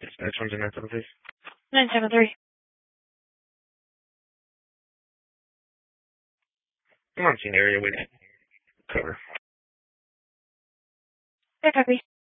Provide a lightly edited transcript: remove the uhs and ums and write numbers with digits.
Dispatch 10973. 973. I'm on scene area waiting. Cover. Yeah, copy.